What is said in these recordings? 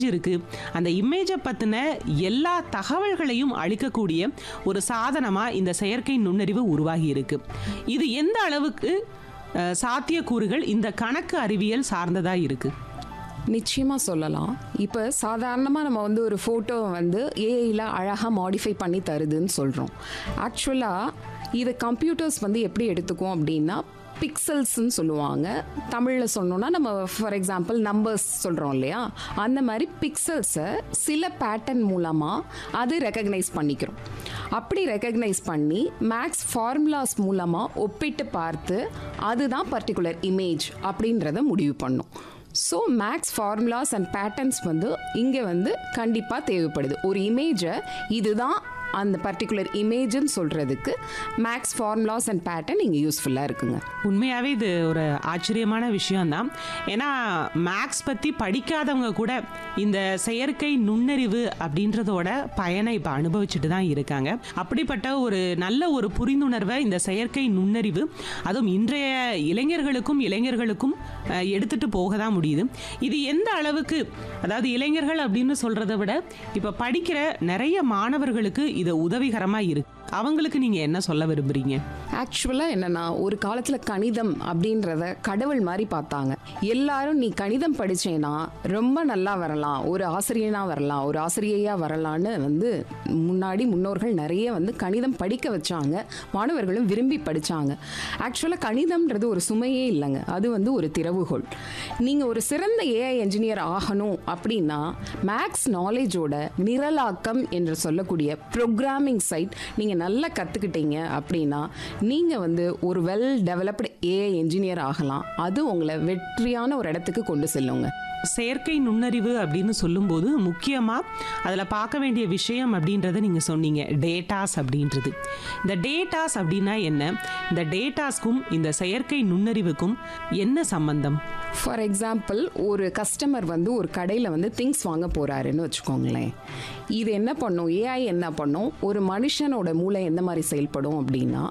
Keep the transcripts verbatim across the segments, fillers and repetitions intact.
இருக்கு. அந்த இமேஜை பத்தின எல்லா தகவல்களையும் அளிக்கக்கூடிய ஒரு சாதனமா இந்த செயற்கை நுண்ணறிவு உருவாகி இருக்கு. இது எந்த அளவுக்கு அஹ், சாத்தியக்கூறுகள் இந்த கணக்கு அறிவியல் சார்ந்ததா இருக்கு? நிச்சயமாக சொல்லலாம். இப்போ சாதாரணமாக நம்ம வந்து ஒரு ஃபோட்டோவை வந்து ஏஐயில் அழகாக மாடிஃபை பண்ணி தருதுன்னு சொல்கிறோம். ஆக்சுவலாக இது கம்ப்யூட்டர்ஸ் வந்து எப்படி எடுத்துக்கும் அப்படின்னா பிக்சல்ஸ்ன்னு சொல்லுவாங்க. தமிழில் சொன்னோன்னா நம்ம ஃபார் எக்ஸாம்பிள் நம்பர்ஸ் சொல்கிறோம் இல்லையா, அந்த மாதிரி பிக்சல்ஸை சில பேட்டர்ன் மூலமாக அது ரெக்கக்னைஸ் பண்ணிக்கிறோம். அப்படி ரெக்கக்னைஸ் பண்ணி மேக்ஸ் ஃபார்முலாஸ் மூலமாக ஒப்பிட்டு பார்த்து அதுதான் பர்டிகுலர் இமேஜ் அப்படின்றத முடிவு பண்ணும். So maths formulas and patterns வந்து இங்கே வந்து கண்டிப்பாக தேவைப்படுது. ஒரு இமேஜை இதுதான் அந்த பர்டிகுலர் இமேஜ்னு சொல்கிறதுக்கு மேக்ஸ் ஃபார்முலாஸ் அண்ட் பேட்டர்ன் இங்கே யூஸ்ஃபுல்லாக இருக்குங்க. உண்மையாகவே இது ஒரு ஆச்சரியமான விஷயம்தான். ஏன்னா மேக்ஸ் பற்றி படிக்காதவங்க கூட இந்த செயற்கை நுண்ணறிவு அப்படின்றதோட பயனை இப்போ அனுபவிச்சுட்டு தான் இருக்காங்க. அப்படிப்பட்ட ஒரு நல்ல ஒரு புரிந்துணர்வை இந்த செயற்கை நுண்ணறிவு அதுவும் இன்றைய இளைஞர்களுக்கும் இளைஞர்களுக்கும் அஹ், எடுத்துட்டு போக தான் முடியுது. இது எந்த அளவுக்கு, அதாவது இளைஞர்கள் அப்படின்னு சொல்றதை விட இப்போ படிக்கிற நிறைய மாணவர்களுக்கு இது உதவிகரமாக இருக்கு. அவங்களுக்கு நீங்கள் என்ன சொல்ல விரும்புறீங்க? ஆக்சுவலாக என்னென்னா, ஒரு காலத்தில் கணிதம் அப்படின்றத கடவுள் மாதிரி பார்த்தாங்க. எல்லாரும் நீ கணிதம் படித்தேன்னா ரொம்ப நல்லா வரலாம், ஒரு ஆசிரியனாக வரலாம், ஒரு ஆசிரியையாக வரலான்னு வந்து முன்னாடி முன்னோர்கள் நிறைய வந்து கணிதம் படிக்க வச்சாங்க. மாணவர்களும் விரும்பி படித்தாங்க. ஆக்சுவலாக கணிதம்ன்றது ஒரு சுமையே இல்லைங்க, அது வந்து ஒரு திறவுகோல். நீங்கள் ஒரு சிறந்த ஏஐ என்ஜினியர் ஆகணும் அப்படின்னா மேக்ஸ் நாலேஜோட நிரலாக்கம் என்று சொல்லக்கூடிய ப்ரோக்ராமிங் சைட் நீங்கள் நல்லா கற்றுக்கிட்டீங்க அப்படின்னா நீங்கள் வந்து ஒரு வெல் டெவலப்டு ஏஐ என்ஜினியர் ஆகலாம். அது உங்களை வெற்றியான ஒரு இடத்துக்கு கொண்டு செல்லுங்க. செயற்கை நுண்ணறிவு அப்படின்னு சொல்லும்போது முக்கியமாக அதில் பார்க்க வேண்டிய விஷயம் அப்படின்றத நீங்கள் சொன்னீங்க, டேட்டாஸ் அப்படின்றது. இந்த டேட்டாஸ் அப்படின்னா என்ன? இந்த டேட்டாஸ்க்கும் இந்த செயற்கை நுண்ணறிவுக்கும் என்ன சம்பந்தம்? ஃபார் எக்ஸாம்பிள், ஒரு கஸ்டமர் வந்து ஒரு கடையில் வந்து திங்ஸ் வாங்க போகிறாருன்னு வச்சுக்கோங்களேன். இது என்ன பண்ணும், ஏஐ என்ன பண்ணும், ஒரு மனுஷனோட மூளை எந்த மாதிரி செயல்படும் அப்படின்னா,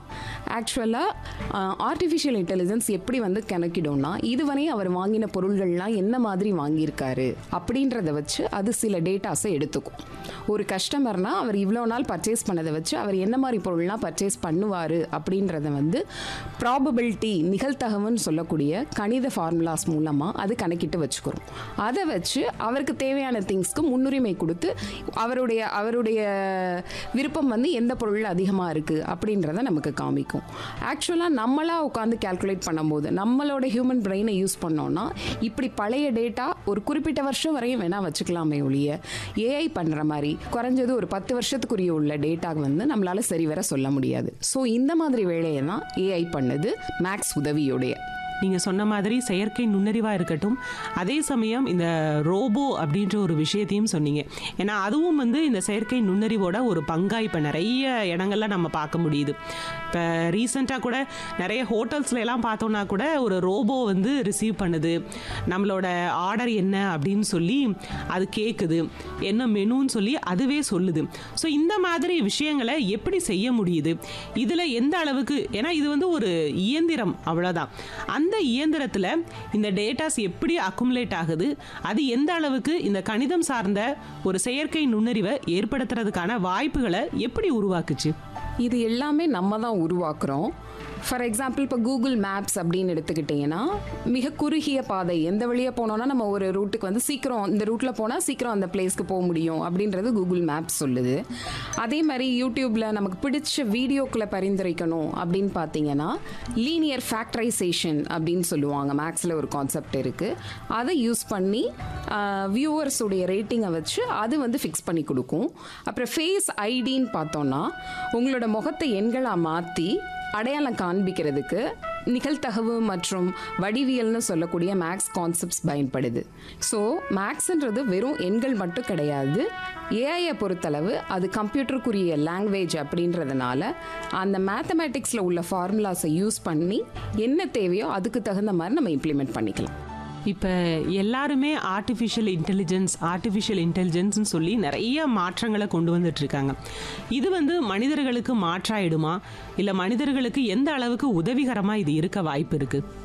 ஆக்சுவலாக ஆர்டிஃபிஷியல் இன்டெலிஜென்ஸ் எப்படி வந்து கணக்கிடும்னா, இதுவரை அவர் வாங்கின பொருள்கள்லாம் என்ன மாதிரி வாங்கியிருக்காரு அப்படின்றத வச்சு அது சில டேட்டாஸை எடுத்துக்கும். ஒரு கஸ்டமர்னா அவர் இவ்வளோ நாள் பர்ச்சேஸ் பண்ணதை வச்சு அவர் என்ன மாதிரி பொருள்லாம் பர்ச்சேஸ் பண்ணுவார் அப்படின்றத வந்து ப்ராபபிலிட்டி, நிகழ்தகவுன்னு சொல்லக்கூடிய கணித ஃபார்முலாஸ் மூலமாக அது கணக்கிட்டு வச்சுக்கிறோம். அதை வச்சு அவருக்கு தேவையான திங்ஸ்க்கு முன்னுரிமை கொடுத்து அவருடைய அவருடைய விருப்பம் வந்து எந்த பொருள் அதிகமாக இருக்குது அப்படின்றத நமக்கு காமிக்கும். ஆக்சுவலாக நம்மளாக உட்காந்து கேல்குலேட் பண்ணும்போது நம்மளோட ஹியூமன் பிரெயினை யூஸ் பண்ணோன்னா இப்படி பழைய டேட்டா ஒரு குறிப்பிட்ட வருஷம் வரையும் வேணால் வச்சுக்கலாமே ஒழிய ஏஐ பண்ணுற மாதிரி குறைஞ்சது ஒரு பத்து வருஷத்துக்குரிய உள்ள டேட்டா வந்து நம்மளால் சரிவர சொல்ல முடியாது. ஸோ இந்த மாதிரி வேலையை தான் ஏஐ பண்ணுது மேக்ஸ் உதவியோடைய. நீங்கள் சொன்ன மாதிரி செயற்கை நுண்ணறிவாக இருக்கட்டும், அதே சமயம் இந்த ரோபோ அப்படின்ற ஒரு விஷயத்தையும் சொன்னீங்க. ஏன்னா அதுவும் வந்து இந்த செயற்கை நுண்ணறிவோட ஒரு பங்காக இப்போ நிறைய இடங்கள்ல நம்ம பார்க்க முடியுது. இப்போ ரீசெண்டாக கூட நிறைய ஹோட்டல்ஸ்ல எல்லாம் பார்த்தோன்னா கூட ஒரு ரோபோ வந்து ரிசீவ் பண்ணுது, நம்மளோட ஆர்டர் என்ன அப்படின்னு சொல்லி அது கேட்குது, என்ன மெனுன்னு சொல்லி அதுவே சொல்லுது. ஸோ இந்த மாதிரி விஷயங்களை எப்படி செய்ய முடியுது? இதில் எந்த அளவுக்கு, ஏன்னா இது வந்து ஒரு இயந்திரம் அவ்வளோதான். அந்த இந்த இயந்திரத்தில் இந்த டேட்டாஸ் எப்படி அக்குமுலேட் ஆகுது, அது எந்த அளவுக்கு இந்த கணிதம் சார்ந்த ஒரு செயற்கை நுண்ணறிவை ஏற்படுத்துறதுக்கான வாய்ப்புகளை எப்படி உருவாக்குச்சு? இது எல்லாமே நம்ம தான் உருவாக்குறோம். ஃபார் எக்ஸாம்பிள், இப்போ கூகுள் மேப்ஸ் அப்படின்னு எடுத்துக்கிட்டிங்கன்னா மிக குறுகிய பாதை, எந்த வழியாக போனோன்னா நம்ம ஒரு ரூட்டுக்கு வந்து சீக்கிரம் இந்த ரூட்டில் போனால் சீக்கிரம் அந்த பிளேஸ்க்கு போக முடியும் அப்படின்றது கூகுள் மேப்ஸ் சொல்லுது. அதே மாதிரி யூடியூப்பில் நமக்கு பிடிச்ச வீடியோக்களை பரிந்துரைக்கணும் அப்படின்னு பார்த்தீங்கன்னா லீனியர் ஃபேக்டரைசேஷன் அப்படின்னு சொல்லுவாங்க. மேக்ஸில் ஒரு கான்செப்ட் இருக்குது. அதை யூஸ் பண்ணி வியூவர்ஸுடைய ரேட்டிங்கை வச்சு அது வந்து ஃபிக்ஸ் பண்ணி கொடுக்கும். அப்புறம் ஃபேஸ் ஐடின்னு பார்த்தோன்னா உங்களோட முகத்தை எண்களாக மாற்றி அடையாளம் காண்பிக்கிறதுக்கு நிகழ்தகவு மற்றும் வடிவியல்னு சொல்லக்கூடிய மேக்ஸ் கான்செப்ட்ஸ் பயன்படுது. ஸோ மேக்ஸ்ன்றது வெறும் எண்கள் மட்டும் கிடையாது. ஏஐயை பொறுத்தளவு அது கம்ப்யூட்டருக்குரிய லாங்குவேஜ் அப்படின்றதுனால அந்த மேத்தமேட்டிக்ஸில் உள்ள ஃபார்முலாஸை யூஸ் பண்ணி என்ன தேவையோ அதுக்கு தகுந்த மாதிரி நம்ம இம்ப்ளிமெண்ட் பண்ணிக்கலாம். இப்போ எல்லாருமே ஆர்டிஃபிஷியல் இன்டெலிஜென்ஸ் ஆர்டிஃபிஷியல் இன்டெலிஜென்ஸ்னு சொல்லி நிறைய மாற்றங்களை கொண்டு வந்துட்டு இருக்காங்க. இது வந்து மனிதர்களுக்கு மாற்றாயிடுமா, இல்லை மனிதர்களுக்கு எந்த அளவுக்கு உதவிகரமாக இது இருக்க வாய்ப்பு இருக்குது?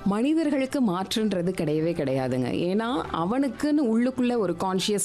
மனிதர்களுக்கு மாற்றுன்றது கிடையவே கிடையாதுங்க. ஏன்னா அவனுக்குன்னு உள்ளுக்குள்ள ஒரு கான்ஷியஸ்